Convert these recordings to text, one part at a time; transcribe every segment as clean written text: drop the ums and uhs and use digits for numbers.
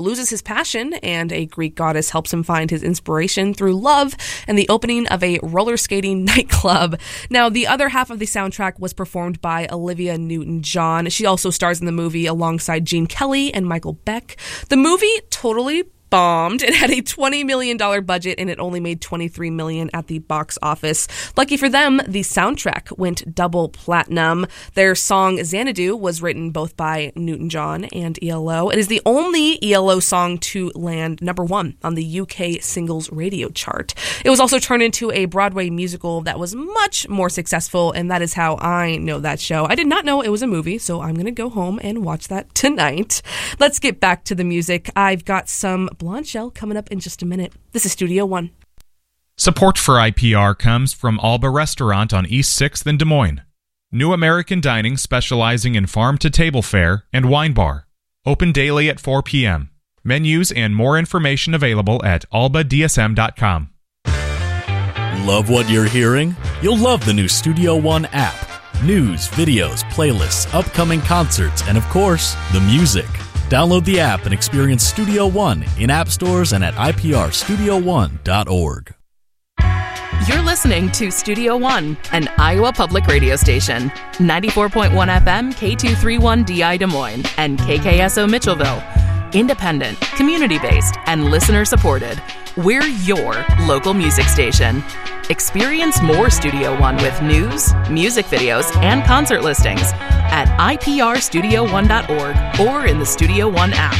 loses his passion, and a Greek goddess helps him find his inspiration through love and the opening of a roller skating nightclub. Now, the other half of the soundtrack was performed by Olivia Newton-John. She also stars in the movie alongside Gene Kelly and Michael Beck. The movie totally bombed. It had a $20 million budget and it only made $23 million at the box office. Lucky for them, the soundtrack went double platinum. Their song Xanadu was written both by Newton-John and ELO. It is the only ELO song to land number one on the UK singles radio chart. It was also turned into a Broadway musical that was much more successful, and that is how I know that show. I did not know it was a movie, so I'm going to go home and watch that tonight. Let's get back to the music. I've got some Blonde Shell coming up in just a minute. This is Studio One. Support for IPR comes from Alba Restaurant on East 6th in Des Moines. New American Dining specializing in farm-to-table fare and wine bar. Open daily at 4 p.m. Menus and more information available at albadsm.com. Love what you're hearing? You'll love the new Studio One app. News, videos, playlists, upcoming concerts, and of course, the music. Download the app and experience Studio One in app stores and at iprstudio1.org. You're listening to Studio One, an Iowa public radio station. 94.1 FM, K231DI Des Moines, and KKSO Mitchellville. Independent, community-based, and listener-supported. We're your local music station. Experience more Studio One with news, music videos, and concert listings at iprstudio1.org or in the Studio One app.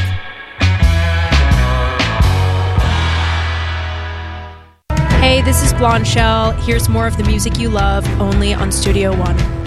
Hey, this is Blonde Shell. Here's more of the music you love only on Studio One.